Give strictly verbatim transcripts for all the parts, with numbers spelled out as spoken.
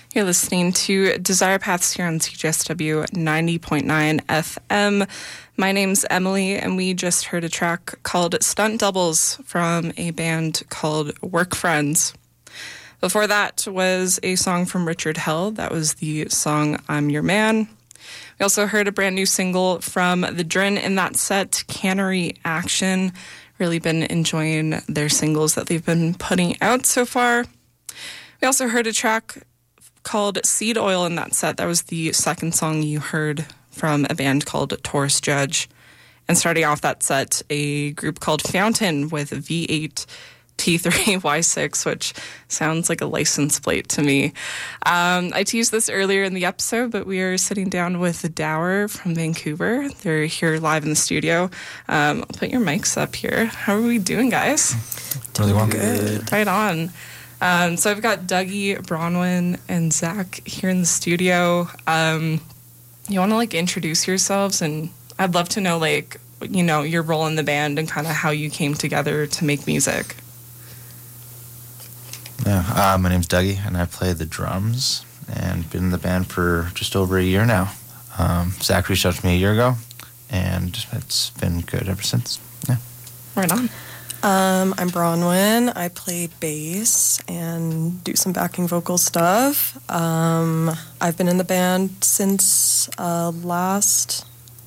You're listening to Desire Paths here on C J S W ninety point nine F M. My name's Emily, and we just heard a track called Stunt Doubles from a band called Work Friends. Before that was a song from Richard Hell. That was the song I'm Your Man. We also heard a brand new single from the Drin in that set, Cannery Action. Really been enjoying their singles that they've been putting out so far. We also heard a track called Seed Oil in that set. That was the second song you heard from a band called Taurus Judge. And starting off that set, a group called Fountain with V eight T three Y six, which sounds like a license plate to me. Um, I teased this earlier in the episode, but we are sitting down with the Dower from Vancouver. They're here live in the studio. Um, I'll put your mics up here. How are we doing, guys? Really well. Good. Right on. Um, so I've got Dougie, Bronwyn, and Zach here in the studio. Um, you want to like introduce yourselves, and I'd love to know like you know your role in the band and kind of how you came together to make music. Yeah, uh, my name's Dougie, and I play the drums, and been in the band for just over a year now. Um, Zach reached out to me a year ago, and it's been good ever since. Yeah. Right on. Um, I'm Bronwyn. I play bass and do some backing vocal stuff. Um, I've been in the band since uh, last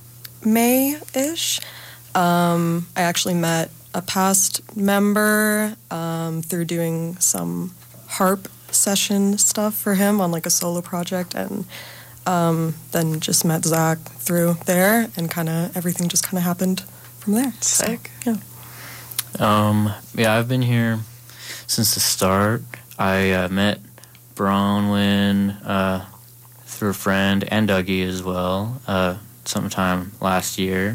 May-ish. Um, I actually met a past member um, through doing some harp session stuff for him on like a solo project, and um, then just met Zach through there, and kind of everything just kind of happened from there. Sick. So, yeah. Um, yeah, I've been here since the start. I uh, met Bronwyn uh, through a friend, and Dougie as well, uh, sometime last year.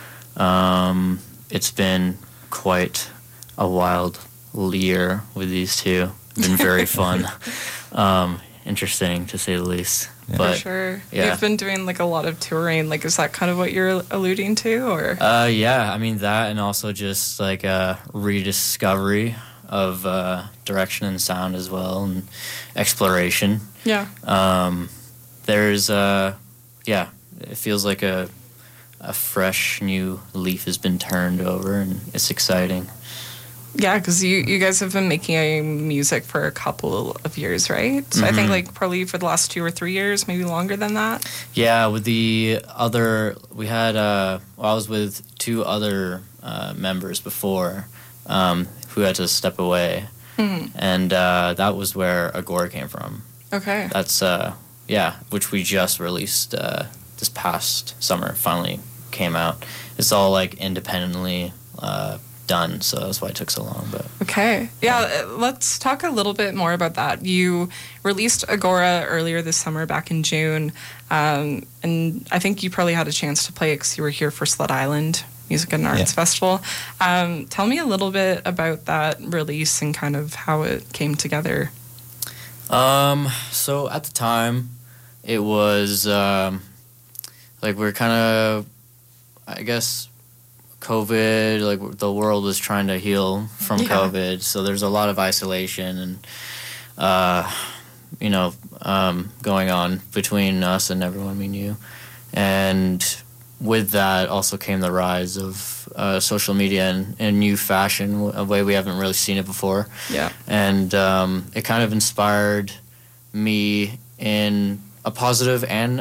Um, it's been quite a wild year with these two. It's been very fun. Um, interesting, to say the least. Yeah. But, For sure. yeah. You've been doing like a lot of touring. Like, is that kind of what you're alluding to, or? Uh, yeah, I mean that, and also just like a rediscovery of uh, direction and sound as well, and exploration. Yeah. Um, there's, uh, yeah, it feels like a a fresh new leaf has been turned over, and it's exciting. Yeah, because you, you guys have been making music for a couple of years, right? So Mm-hmm. I think like probably for the last two or three years, maybe longer than that. Yeah, with the other, we had, uh, well, I was with two other uh, members before um, who had to step away, Mm-hmm. and uh, that was where Agora came from. Okay. That's, uh, yeah, which we just released uh, this past summer, finally came out. It's all, like, independently uh, done, so that's why it took so long. But Okay. Yeah, uh, let's talk a little bit more about that. You released Agora earlier this summer, back in June, um, and I think you probably had a chance to play it because you were here for Slut Island Music and Arts Yeah. Festival. Um, tell me a little bit about that release and kind of how it came together. Um, so at the time, it was, um, like, we we're kind of, I guess, COVID, like, the world was trying to heal from Yeah. COVID, so there's a lot of isolation and, uh, you know, um, going on between us and everyone we knew. And with that also came the rise of uh, social media and, and new fashion, a way we haven't really seen it before. Yeah. And um, it kind of inspired me in a positive and